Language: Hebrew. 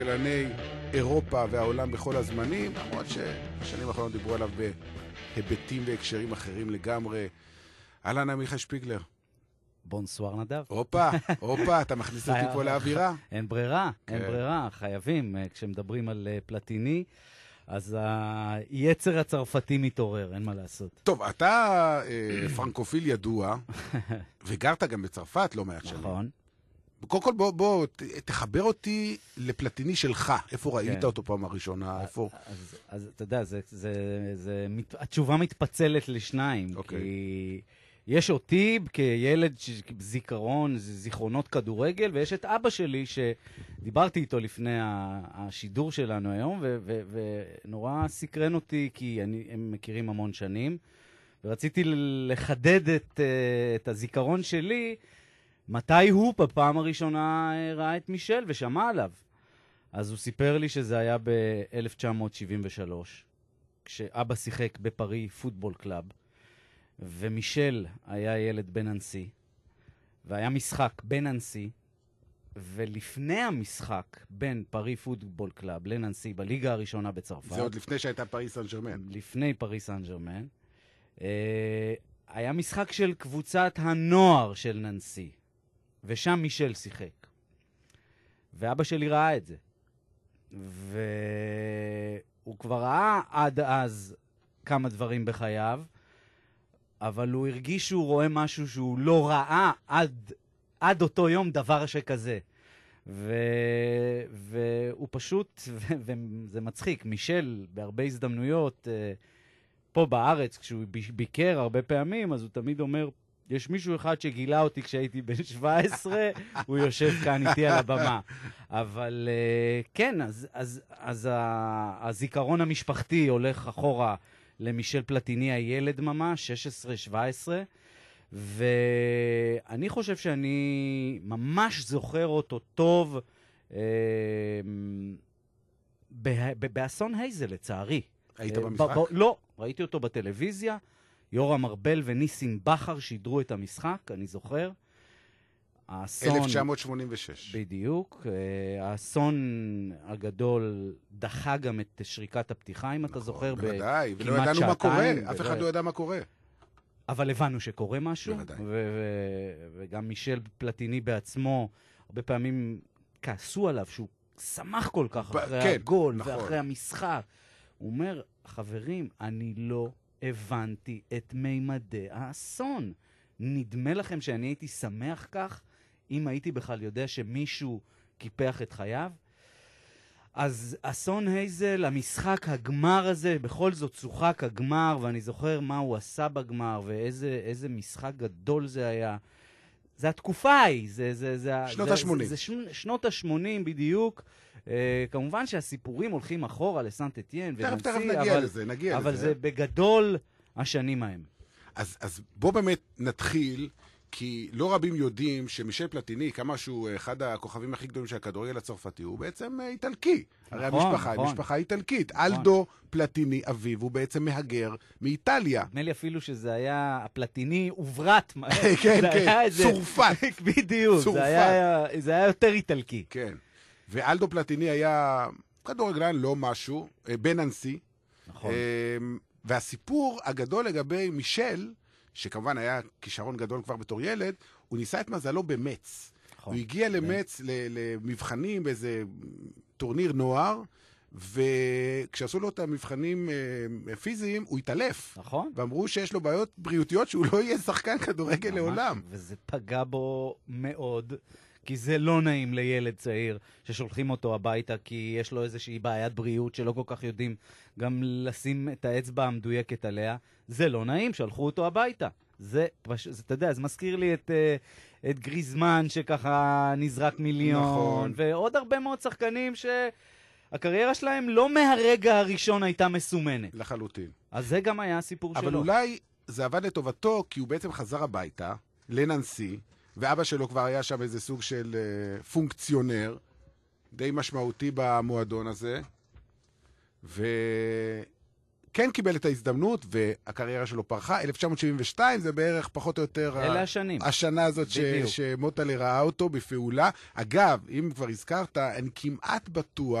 כלני אירופה והעולם בכל הזמנים, למרות שבשנים האחרונות דיברו עליו בהיבטים והקשרים אחרים לגמרי. אהלן, עמיחי שפיגלר. בונסואר נדב. הופה, אתה מכניס אותי פה לאווירה. אין ברירה, אין ברירה, חייבים. כשמדברים על פלטיני, אז היצר הצרפתי מתעורר, אין מה לעשות. טוב, אתה פרנקופיל ידוע, וגרת גם בצרפת לא מעט שנים. נכון. קודם כל בוא, תחבר אותי לפלטיני שלך. איפה ראית אותו פעם הראשונה? איפה? אז אתה יודע, התשובה מתפצלת לשניים. כי יש אותי כילד זיכרונות כדורגל, ויש את אבא שלי שדיברתי איתו לפני השידור שלנו היום, ונורא סקרן אותי כי הם מכירים המון שנים, ורציתי לחדד את הזיכרון שלי, מתי הוא בפעם הראשונה ראה את מישל ושמע עליו. אז הוא סיפר לי שזה היה ב-1973, כשאבא שיחק בפרי פוטבול קלאב, ומישל היה ילד בננסי, והיה משחק בננסי, ולפני המשחק בין פרי פוטבול קלאב לננסי בליגה הראשונה בצרפת, זה עוד לפני שהייתה פרי סן ז'רמן. לפני פרי סן ז'רמן, היה משחק של קבוצת הנוער של ננסי, ושם מישל שיחק. ואבא שלי ראה את זה. והוא כבר ראה עד אז כמה דברים בחייו, אבל הוא הרגיש שהוא רואה משהו שהוא לא ראה עד אותו יום דבר שכזה. והוא פשוט, וזה מצחיק, מישל בהרבה הזדמנויות, פה בארץ, כשהוא ביקר הרבה פעמים, אז הוא תמיד אומר, יש מישהו אחד שגילה אותי כשהייתי בן 17, הוא יושב כאן איתי על הבמה. אבל כן, אז הזיכרון המשפחתי הולך אחורה למישל פלטיני הילד ממש, 16-17, ואני חושב שאני ממש זוכר אותו טוב באסון הייזל, לצערי. היית במשחק? לא, ראיתי אותו בטלוויזיה, יורם ארבל וניסים בחר שידרו את המשחק, אני זוכר. 1986. בדיוק. האסון הגדול דחה גם את שריקת הפתיחה, אם אתה זוכר, בוודאי, ולא ידענו מה קורה, אף אחד לא ידע מה קורה. אבל הבנו שקורה משהו, בוודאי. וגם מישל פלטיני בעצמו, הרבה פעמים כעסו עליו שהוא שמח כל כך אחרי הגול ואחרי המשחק. הוא אומר, חברים, אני לא הבנתי את מימדי האסון. נדמה לכם שאני הייתי שמח כך, אם הייתי בכלל יודע שמישהו קיפח את חייו? אז אסון הייזל, המשחק הגמר הזה, בכל זאת שוחק הגמר, ואני זוכר מה הוא עשה בגמר, ואיזה משחק גדול זה היה. זה התקופה ההיא, שנות ה-80. זה שנות ה-80 בדיוק. כמובן שהסיפורים הולכים אחורה לסנט אתיין תכף נגיע לזה. אבל זה בגדול השנים ההם. אז בוא באמת נתחיל, כי לא רבים יודעים שמישל פלטיני, כמה שהוא אחד הכוכבים הכי גדולים של הכדורגל הצרפתי, הוא בעצם איטלקי. הרי המשפחה היא משפחה איטלקית. אלדו פלטיני אביו, הוא בעצם מהגר מאיטליה. נדמה לי אפילו שזה היה הפלטיני וברט. כן, צורפת. בדיוק, זה היה יותר איטלקי. כן. ואלדו פלטיני היה כדורגלן לא משהו, בננסי. נכון. והסיפור הגדול לגבי מישל, שכמובן היה כישרון גדול כבר בתור ילד, הוא ניסה את מזלו במץ. הוא הגיע למץ, למבחנים באיזה טורניר נוער, וכשעשו לו את המבחנים פיזיים, הוא התעלף. נכון. ואמרו שיש לו בעיות בריאותיות שהוא לא יהיה שחקן כדורגל לעולם. וזה פגע בו מאוד, כי זה לא נעים לילד צעיר ששולחים אותו הביתה, כי יש לו איזושהי בעיית בריאות שלא כל כך יודעים גם לשים את האצבע המדויקת עליה. זה לא נעים, שלחו אותו הביתה. זה אתה יודע, זה מזכיר לי את גריזמן שככה נזרק מיליון, נכון. ועוד הרבה מאוד שחקנים שהקריירה שלהם לא מהרגע הראשון הייתה מסומנת. לחלוטין. אז זה גם היה הסיפור שלו. אבל אולי זה עבד לטובתו, כי הוא בעצם חזר הביתה לננסי, ואבא שלו כבר היה שם איזה סוג של פונקציונר, די משמעותי במועדון הזה. כן קיבל את ההזדמנות, והקריירה שלו פרחה. 1972 זה בערך פחות או יותר... אלה השנים. השנה הזאת שמוטלה ראה אותו בפעולה. אגב, אם כבר הזכרת, אני כמעט בטוח